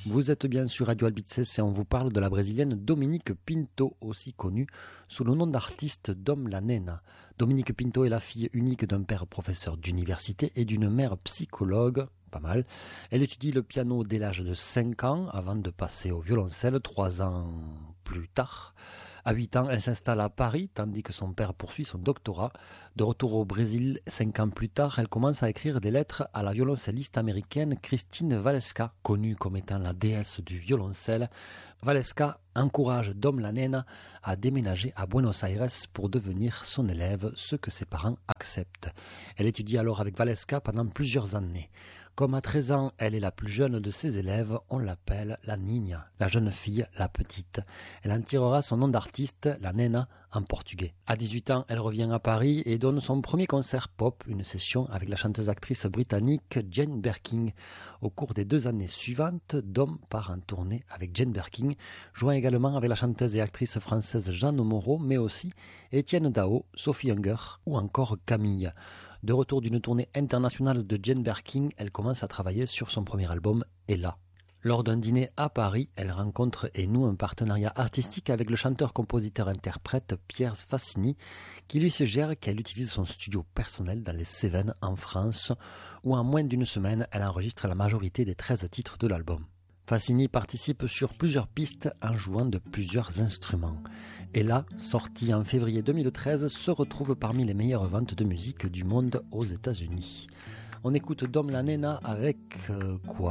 Vous êtes bien sur Radio Albices et on vous parle de la brésilienne Dominique Pinto, aussi connue sous le nom d'artiste Dom La Nena. Dominique Pinto est la fille unique d'un père professeur d'université et d'une mère psychologue. Pas mal. Elle étudie le piano dès l'âge de 5 ans avant de passer au violoncelle 3 ans plus tard. À 8 ans, elle s'installe à Paris tandis que son père poursuit son doctorat. De retour au Brésil 5 ans plus tard, elle commence à écrire des lettres à la violoncelliste américaine Christine Valeska, connue comme étant la déesse du violoncelle. Valeska encourage Dom La Nena à déménager à Buenos Aires pour devenir son élève, ce que ses parents acceptent. Elle étudie alors avec Valeska pendant plusieurs années. Comme à 13 ans, elle est la plus jeune de ses élèves, on l'appelle la Niña, la jeune fille, la petite. Elle en tirera son nom d'artiste, la Nena, en portugais. À 18 ans, elle revient à Paris et donne son premier concert pop, une session avec la chanteuse-actrice britannique Jane Birkin. Au cours des 2 années suivantes, Dom part en tournée avec Jane Birkin, joint également avec la chanteuse et actrice française Jeanne Moreau, mais aussi Étienne Dao, Sophie Hunger ou encore Camille. De retour d'une tournée internationale de Jane Birkin, elle commence à travailler sur son premier album, Ella. Lors d'un dîner à Paris, elle rencontre et noue un partenariat artistique avec le chanteur-compositeur-interprète Pierre Fassini, qui lui suggère qu'elle utilise son studio personnel dans les Cévennes en France, où en moins d'une semaine, elle enregistre la majorité des 13 titres de l'album. Fassini participe sur plusieurs pistes en jouant de plusieurs instruments. Et là, sorti en février 2013, se retrouve parmi les meilleures ventes de musique du monde aux États-Unis. On écoute Dom La Nena avec quoi ?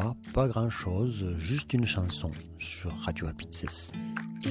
Pas grand-chose, juste une chanson sur Radio Albices.